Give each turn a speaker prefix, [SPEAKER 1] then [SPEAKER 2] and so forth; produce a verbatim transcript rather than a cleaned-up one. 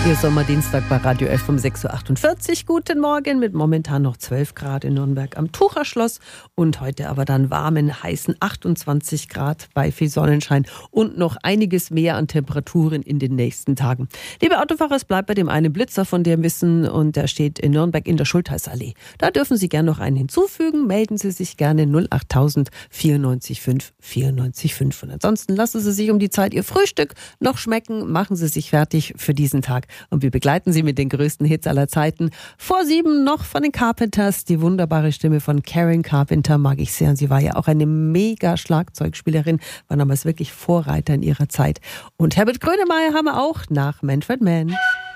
[SPEAKER 1] Ihr Sommerdienstag bei Radio F um sechs Uhr achtundvierzig. Guten Morgen mit momentan noch zwölf Grad in Nürnberg am Tucherschloss und heute aber dann warmen, heißen achtundzwanzig Grad bei viel Sonnenschein und noch einiges mehr an Temperaturen in den nächsten Tagen. Liebe Autofahrer, es bleibt bei dem einen Blitzer, von dem Wissen, und der steht in Nürnberg in der Schultheißallee. Da dürfen Sie gerne noch einen hinzufügen. Melden Sie sich gerne null achttausend vierundneunzig fünf vierundneunzig fünf. Und ansonsten lassen Sie sich um die Zeit Ihr Frühstück noch schmecken. Machen Sie sich fertig für diesen Tag. Und wir begleiten Sie mit den größten Hits aller Zeiten. Vor sieben noch von den Carpenters. Die wunderbare Stimme von Karen Carpenter mag ich sehr. Und sie war ja auch eine mega Schlagzeugspielerin, war damals wirklich Vorreiter in ihrer Zeit. Und Herbert Grönemeyer haben wir auch nach Manfred Mann.